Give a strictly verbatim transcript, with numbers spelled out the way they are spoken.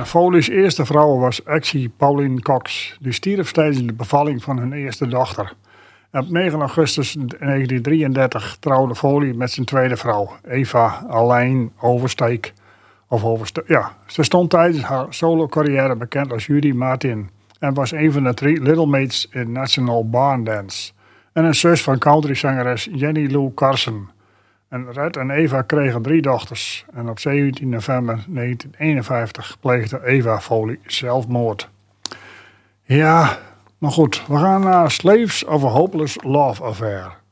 Foley's eerste vrouw was Exie Pauline Cox. Die stierf tijdens de bevalling van hun eerste dochter. Op negen augustus negentien drieëndertig trouwde Foley met zijn tweede vrouw, Eva Alain Oversteek. Of Oversteek, ja. Ze stond tijdens haar solo-carrière bekend als Judy Martin en was een van de drie Little Mates in National Barn Dance. En een zus van countryzangeres Jenny Lou Carson. En Red en Eva kregen drie dochters. En op zeventien november negentien eenenvijftig pleegde Eva Foley zelfmoord. Ja, maar goed, we gaan naar Slaves of a Hopeless Love Affair.